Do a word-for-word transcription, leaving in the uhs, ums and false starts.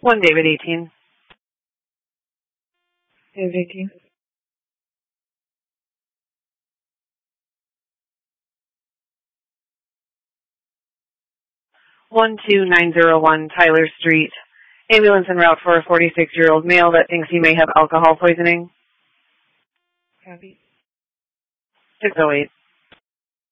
One David eighteen. David eighteen. One two nine zero one Tyler Street. Ambulance en route for a forty-six-year-old male that thinks he may have alcohol poisoning. Copy. six oh eight.